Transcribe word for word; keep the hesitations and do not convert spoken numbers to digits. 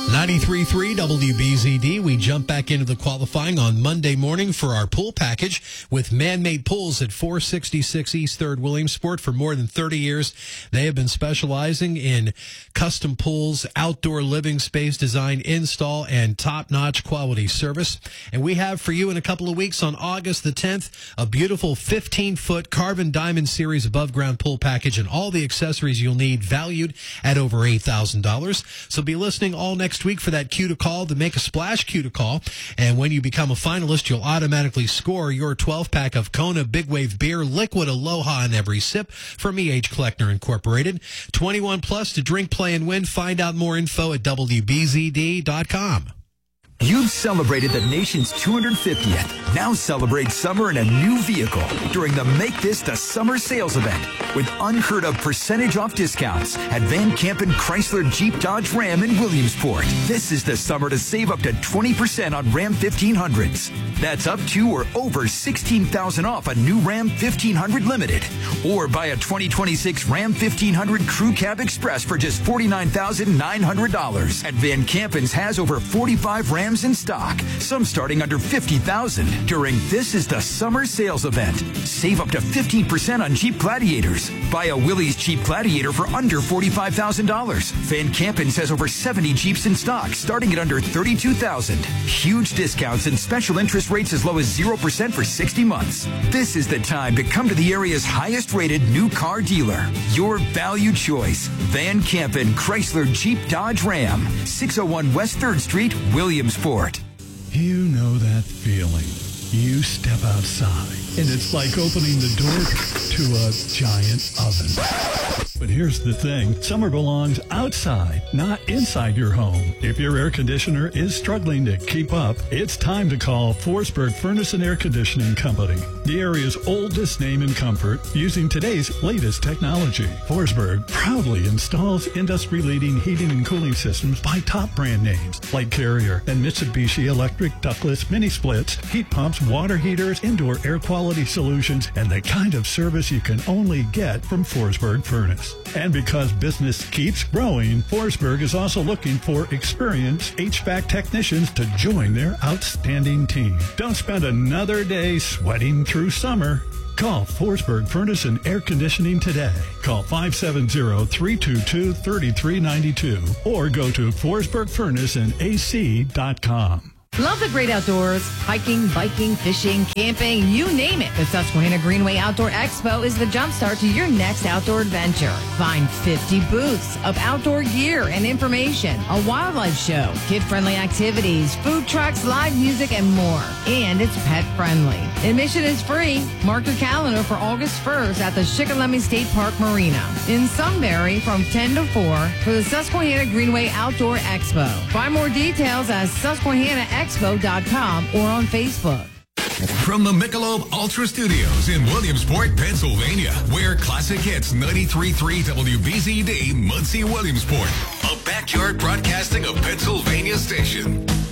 ninety-three point three W B Z D. We jump back into the qualifying on Monday morning for our pool package with Man-Made Pools at four sixty-six East third Williamsport. For more than thirty years, they have been specializing in custom pools, outdoor living space design, install, and top-notch quality service. And we have for you in a couple of weeks on August the tenth, a beautiful fifteen-foot Carbon Diamond Series above-ground pool package and all the accessories you'll need, valued at over eight thousand dollars. So be listening all next week for that cue to call, to make a splash cue to call. And when you become a finalist, you'll automatically score your twelve-pack of Kona Big Wave Beer, Liquid Aloha in every sip from E H. Kleckner Incorporated. twenty-one plus to drink, play, and win. Find out more info at W B Z D dot com. You've celebrated the nation's two hundred fiftieth. Now celebrate summer in a new vehicle during the Make This the Summer sales event with unheard of percentage off discounts at Van Campen Chrysler Jeep Dodge Ram in Williamsport. This is the summer to save up to twenty percent on Ram fifteen hundreds. That's up to or over sixteen thousand dollars off a new Ram fifteen hundred Limited. Or buy a twenty twenty-six Ram fifteen hundred Crew Cab Express for just forty-nine thousand nine hundred dollars. At Van Campen's has over forty-five Rams in stock, some starting under fifty thousand dollars during This is the Summer sales event. Save up to fifteen percent on Jeep Gladiators. Buy a Willys Jeep Gladiator for under forty-five thousand dollars. Van Campen's has over seventy Jeeps in stock, starting at under thirty-two thousand dollars. Huge discounts and special interest rates as low as zero percent for sixty months. This is the time to come to the area's highest-rated new car dealer. Your value choice. Van Campen Chrysler Jeep Dodge Ram. six oh one West third Street, Williamsport. You know that feeling. You step outside, and it's like opening the door to a giant oven. But here's the thing. Summer belongs outside, not inside your home. If your air conditioner is struggling to keep up, it's time to call Forsberg Furnace and Air Conditioning Company, the area's oldest name in comfort, using today's latest technology. Forsberg proudly installs industry-leading heating and cooling systems by top brand names like Carrier and Mitsubishi Electric ductless mini splits, heat pumps, water heaters, indoor air quality solutions, and the kind of service you can only get from Forsberg Furnace. And because business keeps growing, Forsberg is also looking for experienced H V A C technicians to join their outstanding team. Don't spend another day sweating through summer. Call Forsberg Furnace and Air Conditioning today. Call five seven zero, three two two, three three nine two or go to forsberg furnace and A C dot com. Love the great outdoors. Hiking, biking, fishing, camping, you name it. The Susquehanna Greenway Outdoor Expo is the jumpstart to your next outdoor adventure. Find fifty booths of outdoor gear and information, a wildlife show, kid-friendly activities, food trucks, live music, and more. And it's pet-friendly. Admission is free. Mark your calendar for August first at the Shikellamy State Park Marina in Sunbury from ten to four for the Susquehanna Greenway Outdoor Expo. Find more details at Susquehanna Expo dot com or on Facebook. From the Michelob Ultra Studios in Williamsport, Pennsylvania, where classic hits ninety-three point three W B Z D, Muncie, Williamsport, a backyard broadcasting of Pennsylvania station.